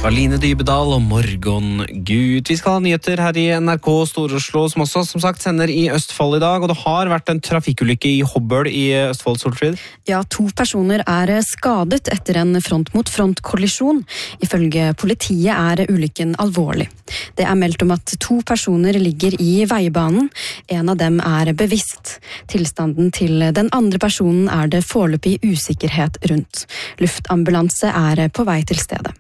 Line Dybedal og Morgon Gut. Vi skal ha nyheter her i NRK Stor-Oslo, som også som sagt sender i Østfold i dag. Og det har vært en trafikkulykke i Hobøl i Østfold, Solfrid. Ja, 2 personer er skadet etter en front-mot-front-kollisjon. Ifølge politiet er ulykken alvorlig. Det er meldt om at 2 personer ligger i veibanen. En av dem er bevisst. Tilstanden til den andre personen er det foreløpig usikkerhet rundt. Luftambulanse er på vei til stedet.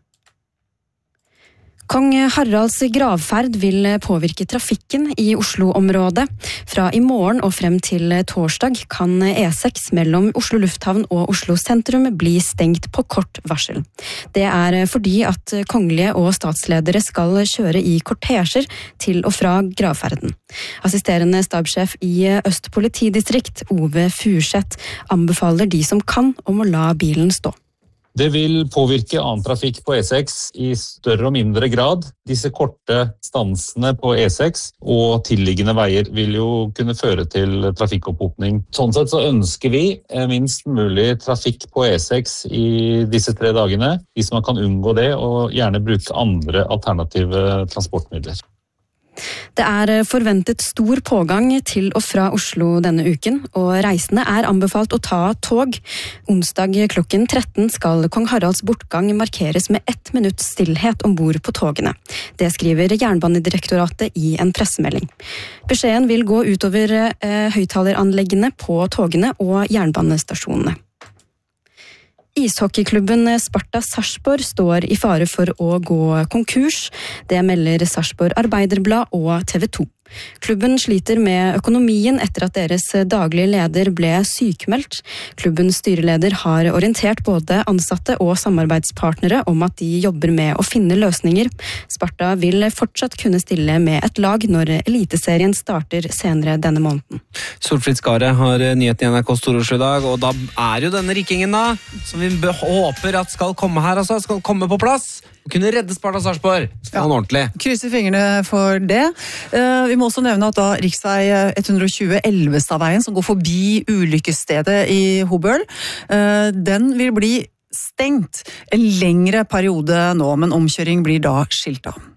Kong Haralds gravferd vil påvirke trafikken i Oslo-området. Fra i morgen og frem til torsdag kan E6 mellom Oslo Lufthavn og Oslo sentrum bli stengt på kort varsel. Det er fordi at kongelige og statsledere skal kjøre i kortesjer til og fra gravferden. Assisterende stabssjef i Øst politidistrikt, Ove Furseth, anbefaler de som kan om å la bilen stå. Det vil påvirke annen trafikk på E6 i større og mindre grad. Disse korte stansene på E6 og tilliggende veier vil jo kunne føre til trafikkoppopning. Sånn sett så ønsker vi minst mulig trafikk på E6 i disse 3 dagene, hvis man kan unngå det og gjerne bruke andre alternative transportmidler. Det er forventet stor pågang til og fra Oslo denne uken, og reisende er anbefalt å ta tog. Onsdag klokken 13 skal kong Haralds bortgang markeres med 1 minutts stillhet ombord på togene. Det skriver Jernbanedirektoratet i en pressemelding. Beskjeden vil gå utover høyttaleranleggene på togene og jernbanestasjonene. Ishockeyklubben Sparta Sarpsborg står i fare for å gå konkurs. Det melder Sarpsborg Arbeiderblad og TV 2. Klubben sliter med økonomien etter at deres daglige leder ble sykmeldt. Klubbens styreleder har orientert både ansatte og samarbeidspartnere om at de jobber med å finne løsninger. Sparta vil fortsatt kunne stille med et lag når Eliteserien starter senere denne måneden. Solfrid Skare har nyheten i NRK Stor-Oslo i dag, og da er jo denne rikkingen da, som vi håper at skal komme her, altså, skal komme på plass. Kunne redde Sparta Sarpsborg. Skal han ordentlig. Krysser fingrene for det. Vi må også nevne at da riksvei 120 Elvestadveien, som går forbi ulykkesstedet i Hobøl, den vil bli stengt en lengre periode nå, men omkjøring blir da skilt av.